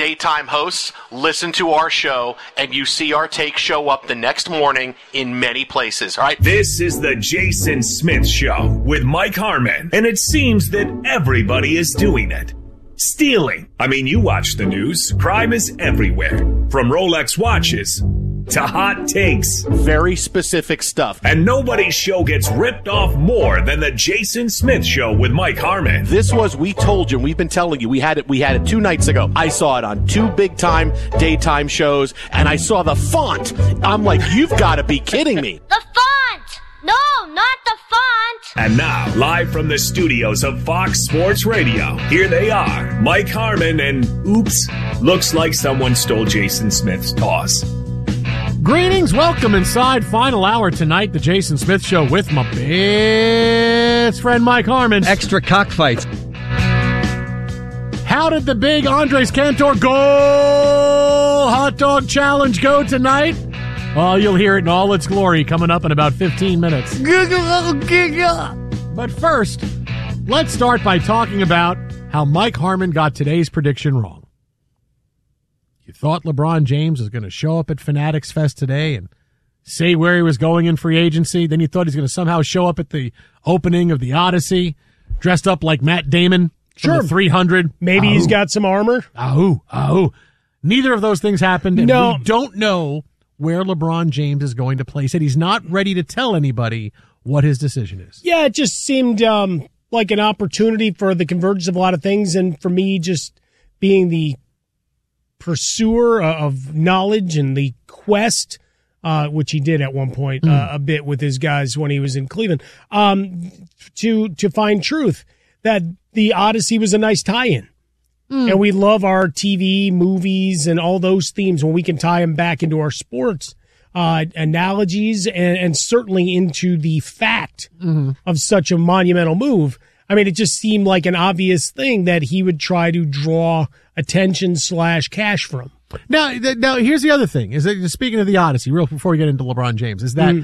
daytime hosts listen to our show, and you see our take show up the next morning in many places, all right? This is the Jason Smith Show with Mike Harmon, and it seems that everybody is doing it. Stealing. I mean, you watch the news. Crime is everywhere. From Rolex watches to hot takes. Very specific stuff. And nobody's show gets ripped off more than the Jason Smith Show with Mike Harmon. This was, we told you, we've been telling you, we had it 2 nights ago. I saw it on 2 big-time daytime shows, and I saw the font. I'm like, you've got to be kidding me. The font! No, not the font! And now, live from the studios of Fox Sports Radio, here they are, Mike Harmon and, oops, looks like someone stole Jason Smith's toss. Greetings, welcome inside final hour tonight, the Jason Smith Show with my best friend Mike Harmon. Extra cockfights. How did the big Andres Cantor Goal Hot Dog Challenge go tonight? Well, you'll hear it in all its glory coming up in about 15 minutes. But first, let's start by talking about how Mike Harmon got today's prediction wrong. You thought LeBron James was going to show up at Fanatics Fest today and say where he was going in free agency. Then you thought he's going to somehow show up at the opening of the Odyssey, dressed up like Matt Damon from the 300. Maybe he's got some armor. Neither of those things happened, and we don't know where LeBron James is going to play. He said he's not ready to tell anybody what his decision is. Yeah, it just seemed like an opportunity for the convergence of a lot of things, and for me, just being pursuer of knowledge and the quest, which he did at one point a bit with his guys when he was in Cleveland, to find truth, that the Odyssey was a nice tie-in. And we love our TV, movies, and all those themes when we can tie them back into our sports analogies and certainly into the fact of such a monumental move. I mean, it just seemed like an obvious thing that he would try to draw attention / cash from. Now, here's the other thing. Is that, speaking of the Odyssey, real before we get into LeBron James, is that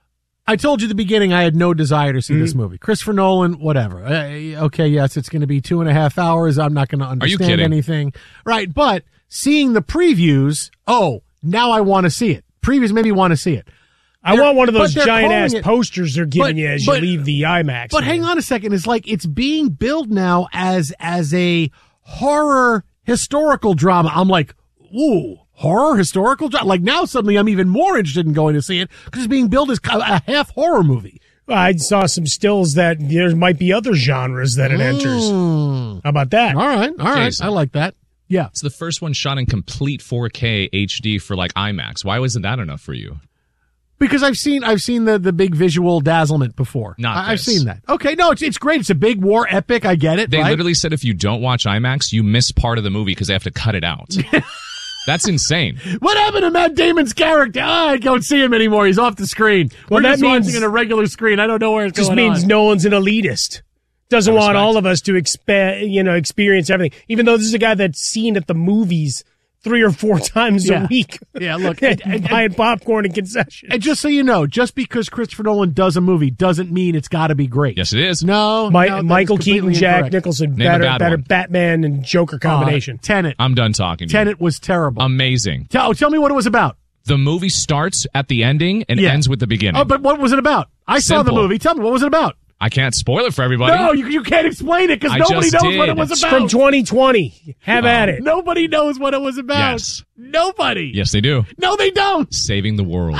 I told you at the beginning I had no desire to see this movie. Christopher Nolan, whatever. Okay, yes, it's going to be 2.5 hours. I'm not going to understand anything. Right, but seeing the previews, now I want to see it. Previews made me want to see it. I want one of those giant-ass posters they're giving you as you leave the IMAX. But hang on a second. It's like it's being billed now as a horror historical drama. I'm like, ooh. Horror, historical drama? Like now suddenly I'm even more interested in going to see it because it's being billed as a half horror movie. I saw some stills that there might be other genres that it enters. How about that? All right. Jason. I like that. Yeah. It's the first one shot in complete 4K HD for like IMAX. Why wasn't that enough for you? Because I've seen the big visual dazzlement before. I've seen that. Okay, no, it's great. It's a big war epic. I get it. They literally said if you don't watch IMAX, you miss part of the movie because they have to cut it out. That's insane. What happened to Matt Damon's character? I don't see him anymore. He's off the screen. Well, We're that just means watching in a regular screen. I don't know where it's going on. Just means Nolan's an elitist. Doesn't want all of us to experience everything. Even though this is a guy that's seen at the movies 3 or 4 times a week. Yeah, look. Buying popcorn and concessions. And just so you know, just because Christopher Nolan does a movie doesn't mean it's got to be great. Yes, it is. No. Michael Keaton, Jack Nicholson, better one. Batman and Joker combination. Tenet. I'm done talking to you. Tenet was terrible. Amazing. Tell me what it was about. The movie starts at the ending and ends with the beginning. Oh, but what was it about? I saw the movie. Tell me, what was it about? I can't spoil it for everybody. No, you can't explain it because nobody knows what it was about. From 2020. Have at it. Nobody knows what it was about. Yes. Nobody. Yes, they do. No, they don't. Saving the world.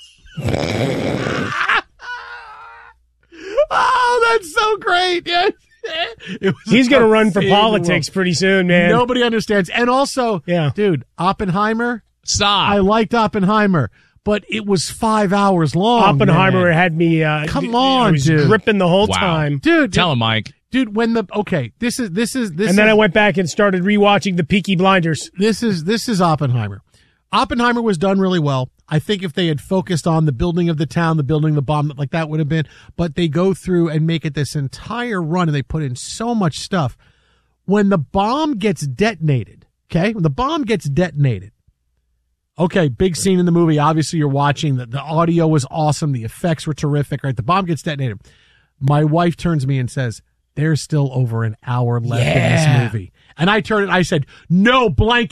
Oh, that's so great. Yeah. He's going to run for politics pretty soon, man. Nobody understands. And also, dude, Oppenheimer. Stop. I liked Oppenheimer. But it was 5 hours long. Oppenheimer had me. Come on, I was dude. Gripping the whole time, dude. Tell him, Mike. Dude, this is. And then I went back and started rewatching the Peaky Blinders. This is Oppenheimer. Oppenheimer was done really well. I think if they had focused on the building of the town, the building of the bomb, like that would have been. But they go through and make it this entire run, and they put in so much stuff. When the bomb gets detonated, okay, big scene in the movie. Obviously, you're watching. The audio was awesome. The effects were terrific, right? The bomb gets detonated. My wife turns to me and says, there's still over an hour left in this movie. And I turned and I said, no blank